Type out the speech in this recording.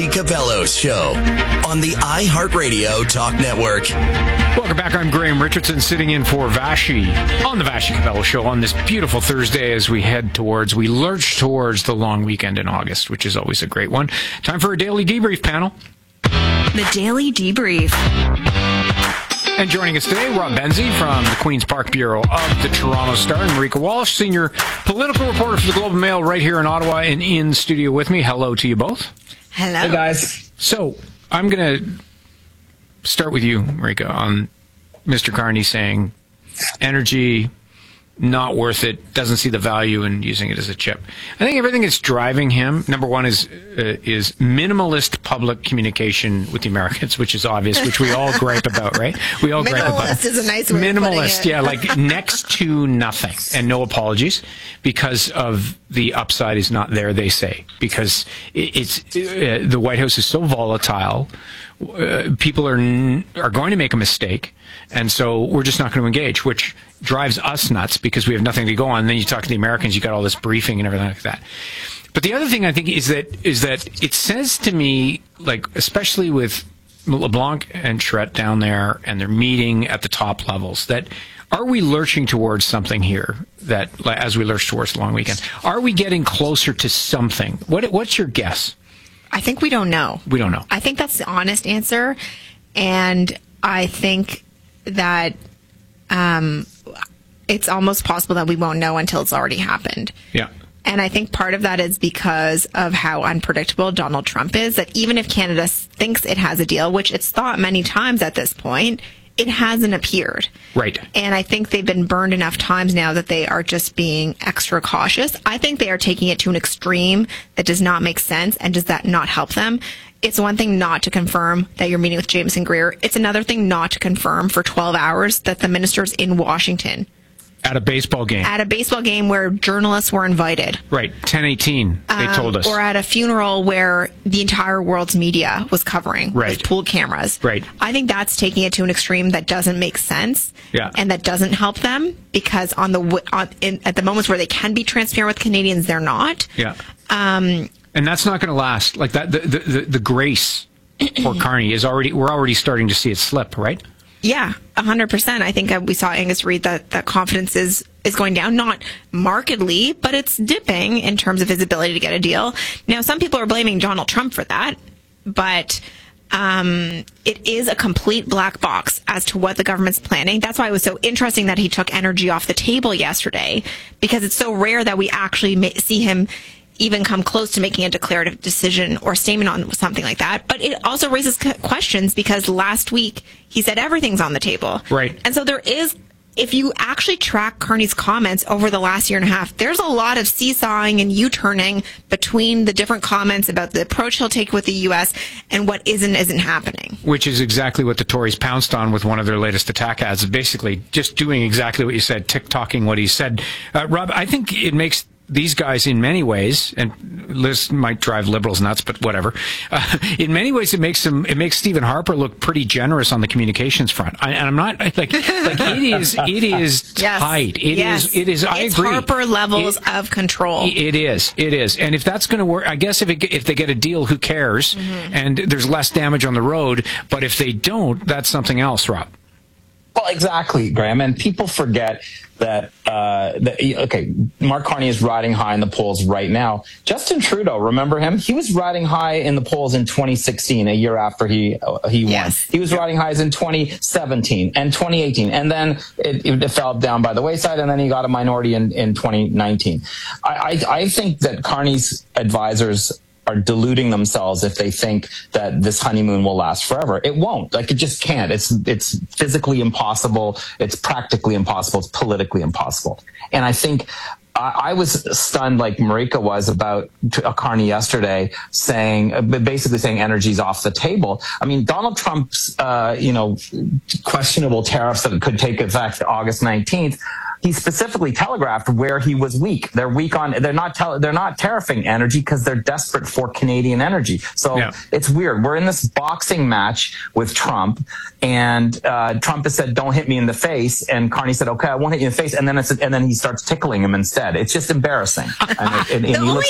Cabello's Show on the iHeartRadio Talk Network. Welcome back. I'm Graham Richardson, sitting in for Vashi on the Vashi Cabello Show on this beautiful Thursday as we lurch towards the long weekend in August, which is always a great one. Time for a daily debrief panel. The Daily Debrief. And joining us today, Rob Benzie from the Queen's Park Bureau of the Toronto Star, and Marika Walsh, senior political reporter for the Globe and Mail right here in Ottawa and in studio with me. Hello to you both. Hello. Hey, guys. So I'm going to start with you, Marika, on Mr. Carney saying energy, not worth it, doesn't see the value in using it as a chip. I think everything that's driving him, number one, is minimalist public communication with the Americans, which is obvious, which we all gripe about, right? We all gripe about. Minimalist is a nice way Minimalist, of putting it. yeah, like next to nothing and no apologies because of the upside is not there, they say, because the White House is so volatile. People are going to make a mistake, and so we're just not going to engage, which drives us nuts because we have nothing to go on. And then you talk to the Americans, you got all this briefing and everything like that. But the other thing I think is that it says to me, like, especially with LeBlanc and Charette down there and they're meeting at the top levels, that are we lurching towards something here that, as we lurch towards the long weekend, are we getting closer to something? What's your guess? I think we don't know. We don't know. I think that's the honest answer. And I think that it's almost possible that we won't know until it's already happened. Yeah. And I think part of that is because of how unpredictable Donald Trump is, that even if Canada thinks it has a deal, which it's thought many times at this point, it hasn't appeared. Right. And I think they've been burned enough times now that they are just being extra cautious. I think they are taking it to an extreme that does not make sense. And does that not help them? It's one thing not to confirm that you're meeting with Jameson Greer. It's another thing not to confirm for 12 hours that the minister's in Washington. At a baseball game. At a baseball game where journalists were invited. Right, 10:18, they told us. Or at a funeral where the entire world's media was covering with pooled cameras. Right. I think that's taking it to an extreme that doesn't make sense. Yeah. And that doesn't help them because at the moments where they can be transparent with Canadians, they're not. Yeah. And that's not going to last. Like that, the grace for Carney is we're already starting to see it slip, right? Yeah, 100%. I think we saw Angus Reid that confidence is going down, not markedly, but it's dipping in terms of his ability to get a deal. Now, some people are blaming Donald Trump for that, but it is a complete black box as to what the government's planning. That's why it was so interesting that he took energy off the table yesterday, because it's so rare that we actually see him even come close to making a declarative decision or statement on something like that. But it also raises questions because last week he said everything's on the table. Right. And so there is, if you actually track Carney's comments over the last year and a half, there's a lot of seesawing and U-turning between the different comments about the approach he'll take with the U.S. and what isn't happening. Which is exactly what the Tories pounced on with one of their latest attack ads, basically just doing exactly what you said, tick-tocking what he said. Rob, I think it makes these guys, in many ways, and Liz might drive liberals nuts, but whatever. In many ways, it makes Stephen Harper look pretty generous on the communications front. And I'm not like it is tight. It is. I agree. Harper levels of control. It is. And if that's going to work, I guess if they get a deal, who cares? Mm-hmm. And there's less damage on the road. But if they don't, that's something else, Rob. Well, exactly, Graham. And people forget that, Mark Carney is riding high in the polls right now. Justin Trudeau, remember him? He was riding high in the polls in 2016, a year after he won. He was riding highs in 2017 and 2018. And then it fell down by the wayside, and then he got a minority in 2019. I think that Carney's advisors are deluding themselves if they think that this honeymoon will last forever. It won't. Like, it just can't. It's physically impossible. It's practically impossible. It's politically impossible. And I think I was stunned, like Marika was, about Carney yesterday, basically saying energy's off the table. I mean, Donald Trump's, questionable tariffs that could take effect August 19th. He specifically telegraphed where he was weak. They're weak on. They're not tariffing energy because they're desperate for Canadian energy. So It's weird. We're in this boxing match with Trump, and Trump has said, "Don't hit me in the face," and Carney said, "Okay, I won't hit you in the face," and then he starts tickling him instead. It's just embarrassing. And he looks